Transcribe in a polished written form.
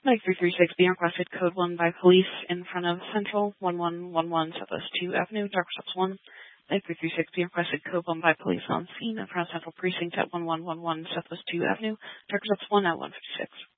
Mike 336 being requested code 1 by police in front of Central 1111 Southwest 2 Avenue, Dark Steps 1. Mike 336 being requested code 1 by police on scene in front of Central Precinct at 1111 Southwest 2 Avenue, Dark Steps 1 at 156.